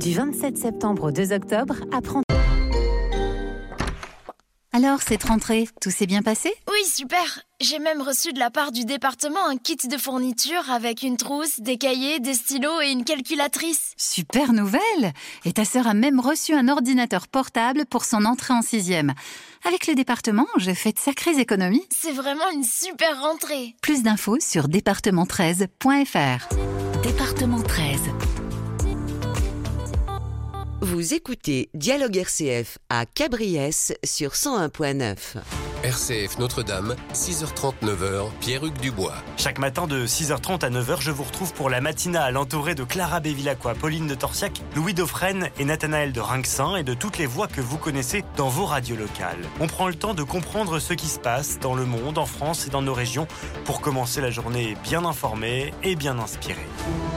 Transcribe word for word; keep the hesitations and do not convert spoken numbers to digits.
Du vingt-sept septembre au deux octobre, apprends... Alors, cette rentrée, tout s'est bien passé ? Oui, super. J'ai même reçu de la part du département un kit de fourniture avec une trousse, des cahiers, des stylos et une calculatrice. Super nouvelle ! Et ta sœur a même reçu un ordinateur portable pour son entrée en sixième. Avec le département, j'ai fait de sacrées économies. C'est vraiment une super rentrée. Plus d'infos sur département treize point f r. Département treize. Vous écoutez Dialogue R C F à Cabriès sur cent un point neuf. R C F Notre-Dame, six heures trente, neuf heures, Pierruc Dubois. Chaque matin de six heures trente à neuf heures, je vous retrouve pour la matinale entourée de Clara Bévilacqua, Pauline de Torsiac, Louis Dauphren et Nathanaël de Rinxin et de toutes les voix que vous connaissez dans vos radios locales. On prend le temps de comprendre ce qui se passe dans le monde, en France et dans nos régions pour commencer la journée bien informée et bien inspirée.